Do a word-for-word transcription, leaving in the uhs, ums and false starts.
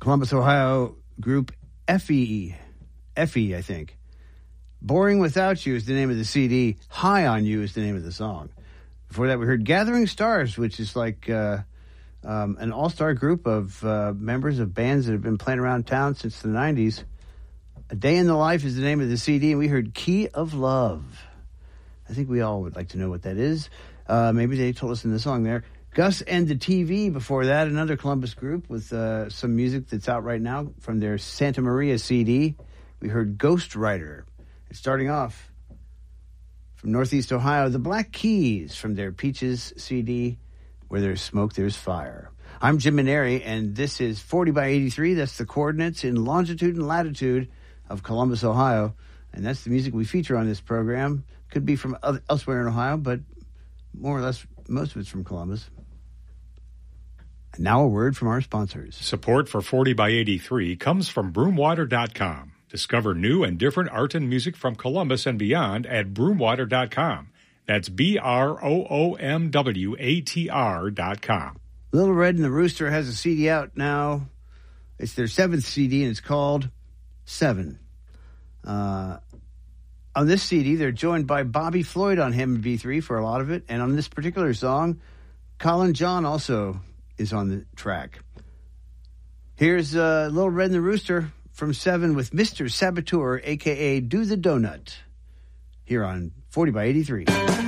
Columbus, Ohio group F E. F E, I think. Boring Without You is the name of the C D. High on You is the name of the song. Before that, we heard Gathering Stars, which is like uh, um, an all-star group of uh, members of bands that have been playing around town since the nineties. A Day in the Life is the name of the C D, and we heard Key of Love. I think we all would like to know what that is. Uh, maybe they told us in the song there. Gus and the T V before that, another Columbus group with uh, some music that's out right now from their Santa Maria C D. We heard Ghost Rider. And starting off from Northeast Ohio, the Black Keys from their Peaches C D, Where There's Smoke, There's Fire. I'm Jim Maneri, and this is forty by eighty-three. That's the coordinates in longitude and latitude of Columbus, Ohio. And that's the music we feature on this program. Could be from other, elsewhere in Ohio, but more or less, most of it's from Columbus. And now a word from our sponsors. Support for forty by eighty-three comes from broomwater dot com. Discover new and different art and music from Columbus and beyond at broomwater dot com. That's B R O O M W A T R dot com. Little Red and the Rooster has a C D out now. It's their seventh C D, and it's called Seven. Uh, on this C D, they're joined by Bobby Floyd on M B three for a lot of it. And on this particular song, Colin John also is on the track. Here's uh, Little Red and the Rooster from Seven with Mister Saboteur, a k a. Do the Donut, here on forty by eighty-three.